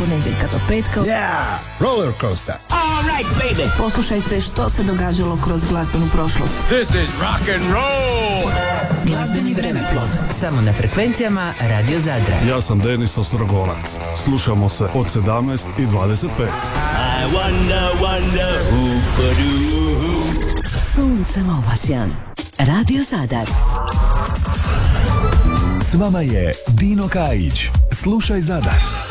ponedjeljka do petka. Yeah! Roller coaster. All right, baby. Poslušajte što se događalo kroz glazbenu prošlost. This is rock and roll. Glazbeni vremeplov. Samo na frekvencijama Radio Zadra. Ja sam Denis Ostrogorac. Slušamo se od 17 i 25. I wonder who could do. Suncem obasjan. Radio Zadar. S vama je Dino Kajić. Slušaj Zadar.